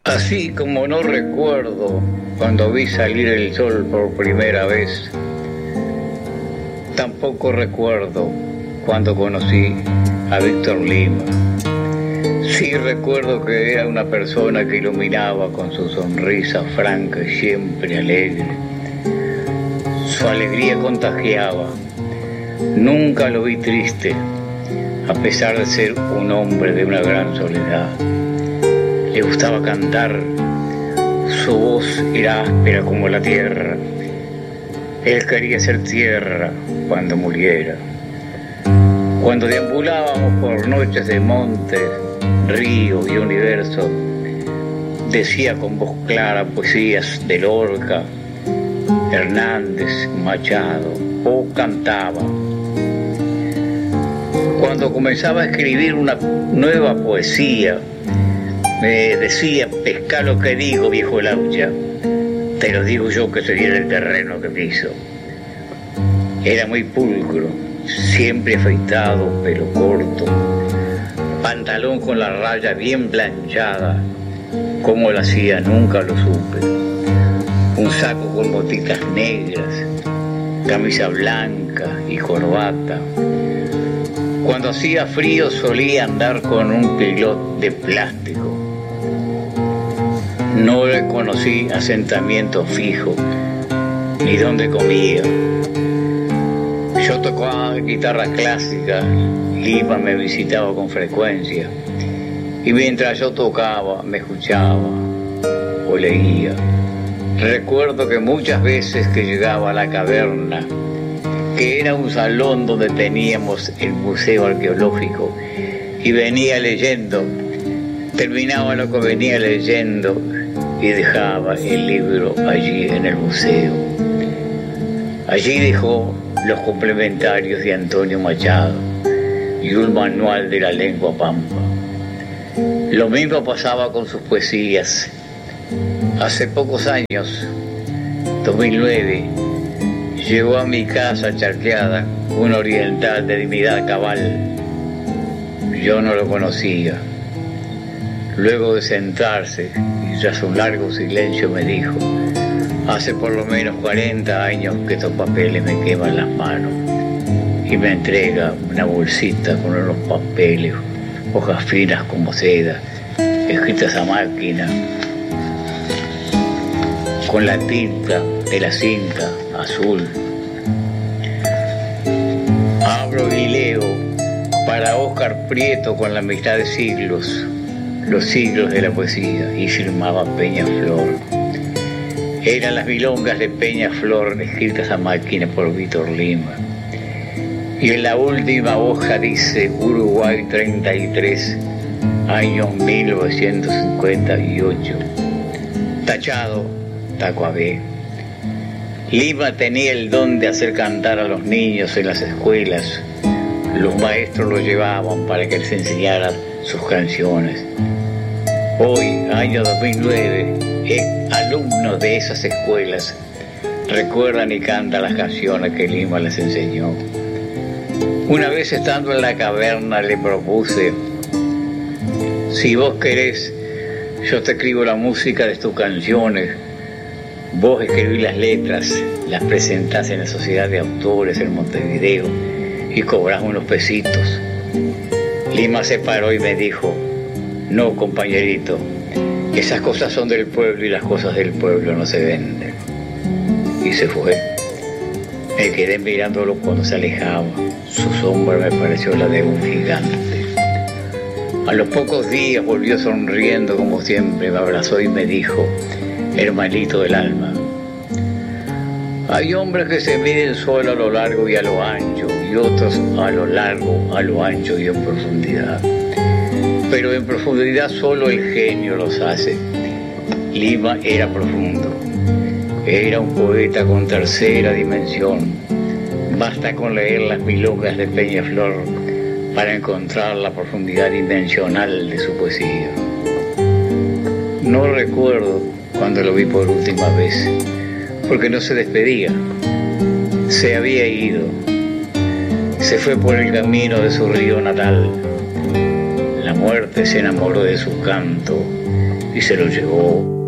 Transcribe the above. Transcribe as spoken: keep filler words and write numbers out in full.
Así como no recuerdo cuando vi salir el sol por primera vez, tampoco recuerdo cuando conocí a Víctor Lima. Sí recuerdo que era una persona que iluminaba con su sonrisa franca y siempre alegre. Su alegría contagiaba. Nunca lo vi triste, a pesar de ser un hombre de una gran soledad. Le gustaba cantar, su voz era áspera como la tierra. Él quería ser tierra cuando muriera. Cuando deambulábamos por noches de montes, ríos y universo, decía con voz clara poesías de Lorca, Hernández, Machado, o cantaba. Cuando comenzaba a escribir una nueva poesía, me decía: pesca lo que digo, viejo laucha, te lo digo yo que sería el terreno que piso. Era muy pulcro, siempre afeitado, pelo corto, pantalón con la raya bien planchada. Cómo lo hacía nunca lo supe. Un saco con botitas negras, camisa blanca y corbata. Cuando hacía frío solía andar con un pilot de plástico. No le conocí asentamiento fijo, ni dónde comía. Yo tocaba guitarra clásica, Lima me visitaba con frecuencia, y mientras yo tocaba me escuchaba o leía. Recuerdo que muchas veces que llegaba a la caverna, que era un salón donde teníamos el museo arqueológico, y venía leyendo, terminaba lo que venía leyendo y dejaba el libro allí en el museo. Allí dejó los complementarios de Antonio Machado y un manual de la lengua pampa. Lo mismo pasaba con sus poesías. Hace pocos años, dos mil nueve, llegó a mi casa charqueada un oriental de dignidad cabal. Yo no lo conocía. Luego de sentarse y tras un largo silencio me dijo: hace por lo menos cuarenta años que estos papeles me queman las manos. Y me entrega una bolsita con unos papeles, hojas finas como seda, escritas a máquina, con la tinta de la cinta azul. Abro y leo para Óscar Prieto con la mitad de siglos, los siglos de la poesía, y firmaba Peñaflor. Eran las milongas de Peñaflor escritas a máquina por Víctor Lima. Y en la última hoja dice Uruguay treinta y tres, años mil novecientos cincuenta y ocho. Tachado, Tacuabé. Lima tenía el don de hacer cantar a los niños en las escuelas. Los maestros lo llevaban para que les enseñara sus canciones. Hoy, año dos mil nueve, alumnos de esas escuelas recuerdan y cantan las canciones que Lima les enseñó. Una vez estando en la caverna le propuse: si vos querés, yo te escribo la música de tus canciones, vos escribís las letras, las presentás en la Sociedad de Autores en Montevideo y cobrás unos pesitos. Lima se paró y me dijo: no, compañerito, esas cosas son del pueblo y las cosas del pueblo no se venden. Y se fue. Me quedé mirándolo cuando se alejaba. Su sombra me pareció la de un gigante. A los pocos días volvió sonriendo como siempre, me abrazó y me dijo: hermanito del alma, hay hombres que se miden solo a lo largo y a lo ancho, y otros a lo largo, a lo ancho y en profundidad. Pero en profundidad solo el genio los hace. Lima era profundo. Era un poeta con tercera dimensión. Basta con leer las milongas de Peñaflor para encontrar la profundidad dimensional de su poesía. No recuerdo cuando lo vi por última vez, porque no se despedía. Se había ido. Se fue por el camino de su río natal. La muerte se enamoró de su canto y se lo llevó.